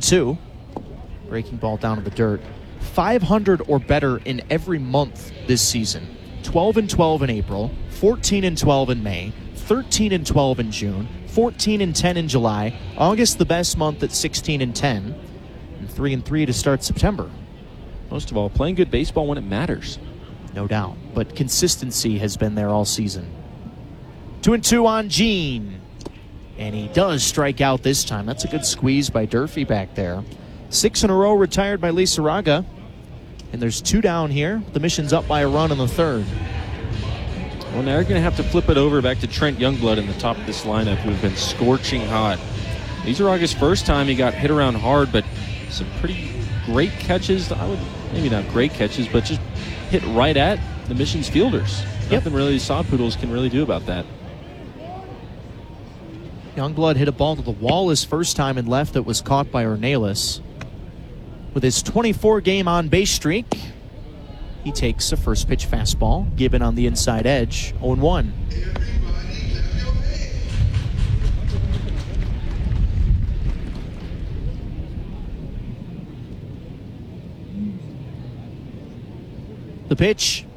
2-2. Breaking ball down to the dirt. 500 or better in every month this season. 12-12 in April, 14-12 in May, 13-12 in June, 14-10 in July, August the best month at 16-10, and 3-3 to start September. Most of all, playing good baseball when it matters. No doubt, but consistency has been there all season. 2-2 on Gene, and he does strike out this time. That's a good squeeze by Durfee back there. 6 in a row retired by Lizarraga, and there's 2 down here. The Mission's up by a run in the third. Well, now they're going to have to flip it over back to Trent Youngblood in the top of this lineup, who have been scorching hot. Lizarraga's first time he got hit around hard, but some pretty great catches. Maybe not great catches, but just hit right at the Mission's fielders. Nothing really the Sod Poodles can really do about that. Youngblood hit a ball to the wall his first time in left that was caught by Ornelas. With his 24-game on-base streak, he takes a first pitch fastball, given on the inside edge, 0-1. The pitch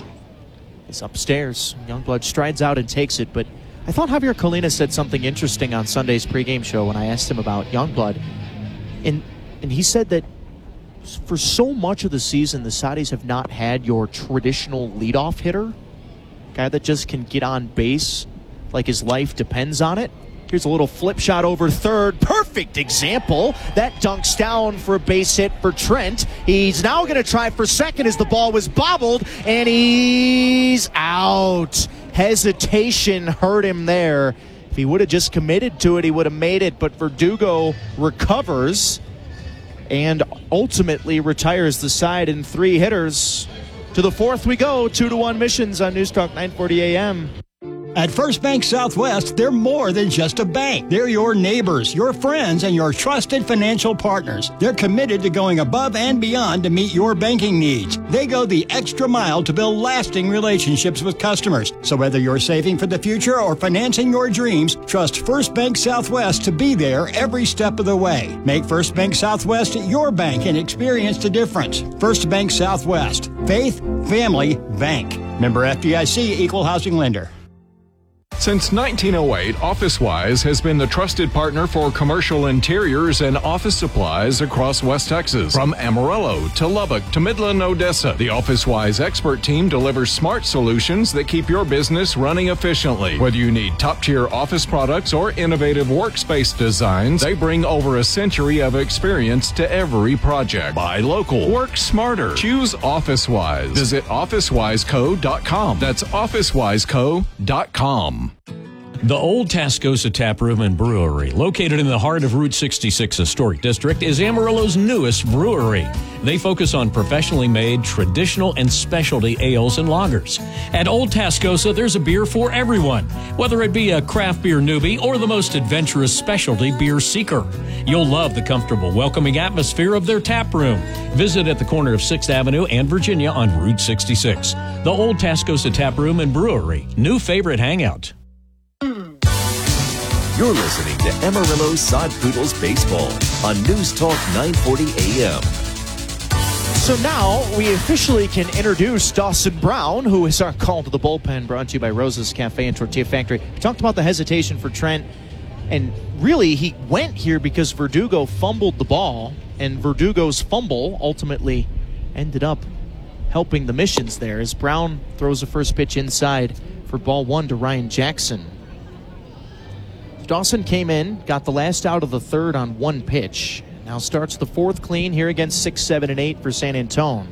is upstairs. Youngblood strides out and takes it, but I thought Javier Colina said something interesting on Sunday's pregame show when I asked him about Youngblood. And he said that for so much of the season, the Saudis have not had your traditional leadoff hitter, guy that just can get on base like his life depends on it. Here's a little flip shot over third. Perfect example. That dunks down for a base hit for Trent. He's now going to try for second as the ball was bobbled, and he's out. Hesitation hurt him there. If he would have just committed to it, he would have made it, but Verdugo recovers and ultimately retires the side in 3 hitters. To the fourth we go. 2-1 Missions on News Talk 940 AM. At First Bank Southwest, they're more than just a bank. They're your neighbors, your friends, and your trusted financial partners. They're committed to going above and beyond to meet your banking needs. They go the extra mile to build lasting relationships with customers. So whether you're saving for the future or financing your dreams, trust First Bank Southwest to be there every step of the way. Make First Bank Southwest your bank and experience the difference. First Bank Southwest. Faith, family, bank. Member FDIC, Equal Housing Lender. Since 1908, OfficeWise has been the trusted partner for commercial interiors and office supplies across West Texas. From Amarillo to Lubbock to Midland, Odessa, the OfficeWise expert team delivers smart solutions that keep your business running efficiently. Whether you need top-tier office products or innovative workspace designs, they bring over a century of experience to every project. Buy local. Work smarter. Choose OfficeWise. Visit OfficeWiseCo.com. That's OfficeWiseCo.com. The Old Tascosa Tap Room and Brewery, located in the heart of Route 66 Historic District, is Amarillo's newest brewery. They focus on professionally made, traditional, and specialty ales and lagers. At Old Tascosa, there's a beer for everyone, whether it be a craft beer newbie or the most adventurous specialty beer seeker. You'll love the comfortable, welcoming atmosphere of their tap room. Visit at the corner of 6th Avenue and Virginia on Route 66. The Old Tascosa Tap Room and Brewery, new favorite hangout. You're listening to Amarillo Sod Poodles Baseball on News Talk 940 AM. So now we officially can introduce Dawson Brown, who is our call to the bullpen, brought to you by Rosa's Cafe and Tortilla Factory. We talked about the hesitation for Trent, and really he went here because Verdugo fumbled the ball, and Verdugo's fumble ultimately ended up helping the Missions there as Brown throws a first pitch inside for ball 1 to Ryan Jackson. Dawson came in, got the last out of the third on 1 pitch. Now starts the 4th clean here against 6, 7, and 8 for San Antone.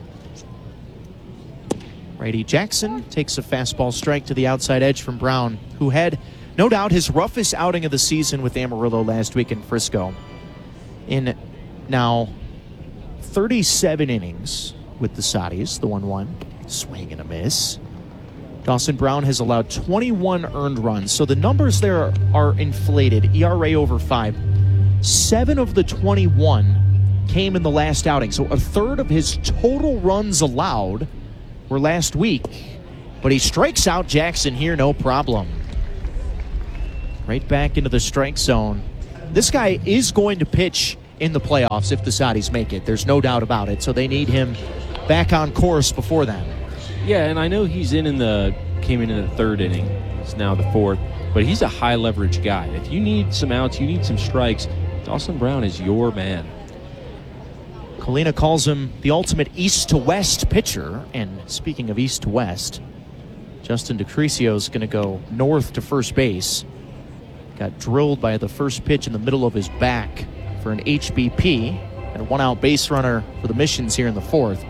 Righty Jackson takes a fastball strike to the outside edge from Brown, who had, no doubt, his roughest outing of the season with Amarillo last week in Frisco. In now 37 innings with the Saudis, the 1-1, swing and a miss. Dawson Brown has allowed 21 earned runs, so the numbers there are inflated. ERA over 5. 7 of the 21 came in the last outing, so a third of his total runs allowed were last week. But he strikes out Jackson here, no problem. Right back into the strike zone. This guy is going to pitch in the playoffs if the Saudis make it. There's no doubt about it. So they need him back on course before then. Yeah, and I know he's came in the third inning. It's now the fourth. But he's a high leverage guy. If you need some outs, you need some strikes, Dawson Brown is your man. Kalina calls him the ultimate east to west pitcher. And speaking of east to west, Justin DeCrisio is going to go north to first base. Got drilled by the first pitch in the middle of his back for an HBP and a one-out base runner for the Missions here in the fourth.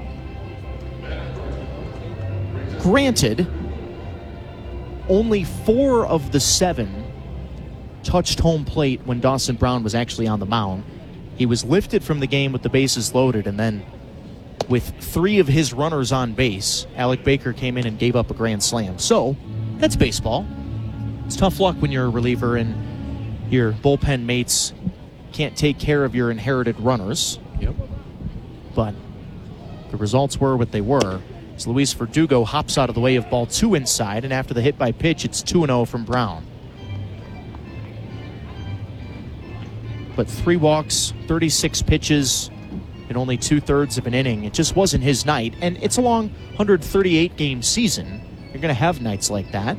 Granted, only 4 of the 7 touched home plate when Dawson Brown was actually on the mound. He was lifted from the game with the bases loaded, and then with 3 of his runners on base, Alec Baker came in and gave up a grand slam. So, that's baseball. It's tough luck when you're a reliever and your bullpen mates can't take care of your inherited runners. Yep. But the results were what they were. As Luis Verdugo hops out of the way of ball 2 inside, and after the hit by pitch, it's 2-0 from Brown. But 3 walks, 36 pitches, in only 2/3 of an inning. It just wasn't his night, and it's a long 138-game season. You're going to have nights like that.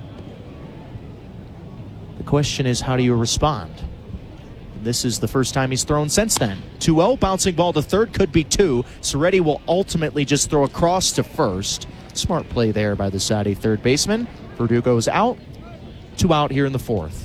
The question is, how do you respond? And this is the first time he's thrown since then. 2-0, bouncing ball to third, could be 2. Soretti will ultimately just throw across to first. Smart play there by the Saudi third baseman. Verdugo's out. 2 out here in the fourth.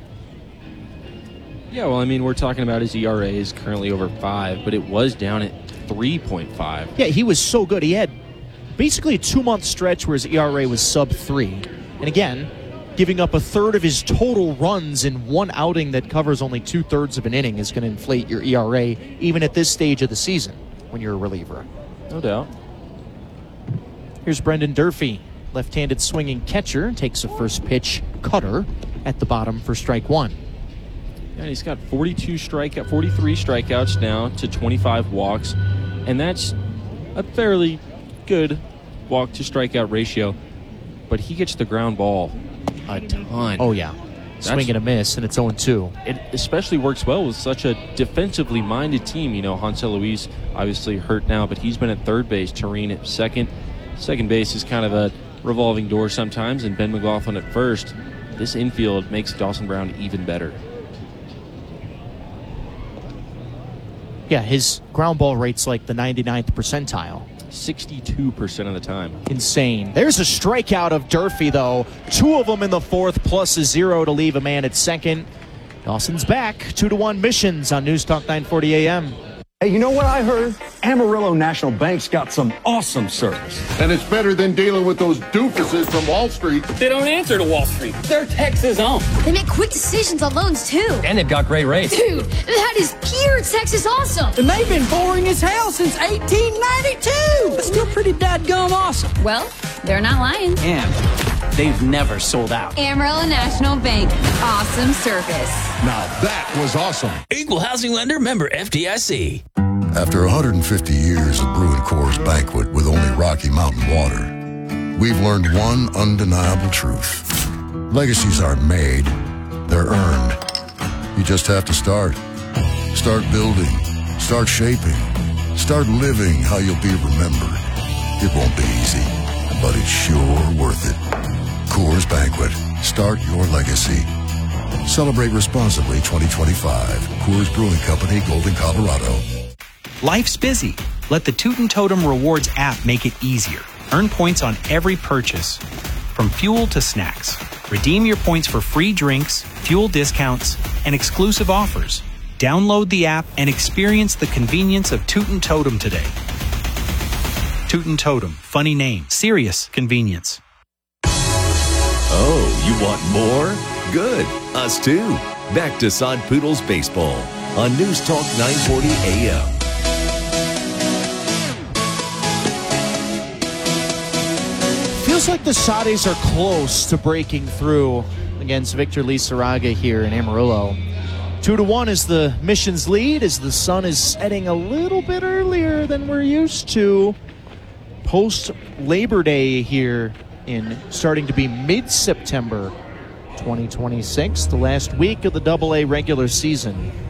Yeah, well, I mean, we're talking about his ERA is currently over 5, but it was down at 3.5. Yeah, he was so good. He had basically a 2-month stretch where his ERA was sub 3. And again, giving up 1/3 of his total runs in one outing that covers only 2/3 of an inning is going to inflate your ERA even at this stage of the season when you're a reliever. No doubt. Here's Brendan Durfee, left-handed swinging catcher, takes a first pitch cutter at the bottom for strike 1. Yeah, he's got 43 strikeouts now to 25 walks, and that's a fairly good walk to strikeout ratio. But he gets the ground ball a ton. Oh, yeah. Swing and a miss, and it's 0-2. It especially works well with such a defensively minded team. You know, Hansel Luis obviously hurt now, but he's been at third base. Tureen at second. Second base is kind of a revolving door sometimes, and Ben McLaughlin at first. This infield makes Dawson Brown even better. Yeah, his ground ball rate's like the 99th percentile. 62% of the time. Insane. There's a strikeout of Durfee, though. 2 of them in the fourth, plus a 0 to leave a man at second. Dawson's back. 2-1 Missions on News Talk 940 AM. Hey, you know what I heard? Amarillo National Bank's got some awesome service. And it's better than dealing with those doofuses from Wall Street. They don't answer to Wall Street. They're Texas owned. They make quick decisions on loans, too. And they've got great rates. Dude, that is pure Texas awesome. And they've been boring as hell since 1892. But still pretty dadgum awesome. Well, they're not lying. And they've never sold out. Amarillo National Bank. Awesome service. Now that was awesome. Equal housing lender, member FDIC. After 150 years of brewing Coors Banquet with only Rocky Mountain water, we've learned one undeniable truth. Legacies aren't made, they're earned. You just have to start. Start building. Start shaping. Start living how you'll be remembered. It won't be easy, but it's sure worth it. Coors Banquet. Start your legacy. Celebrate responsibly 2025. Coors Brewing Company, Golden, Colorado. Life's busy. Let the Tootin' Totem Rewards app make it easier. Earn points on every purchase, from fuel to snacks. Redeem your points for free drinks, fuel discounts, and exclusive offers. Download the app and experience the convenience of Tootin' Totem today. Tootin' Totem. Funny name. Serious convenience. Oh, you want more? Good. Us too. Back to Sod Poodles Baseball on News Talk 940 AM. Feels like the Saudis are close to breaking through against Victor Lizarraga here in Amarillo. 2-1 is the Missions lead as the sun is setting a little bit earlier than we're used to. Post Labor Day here in starting to be mid-September 2026, the last week of the AA regular season.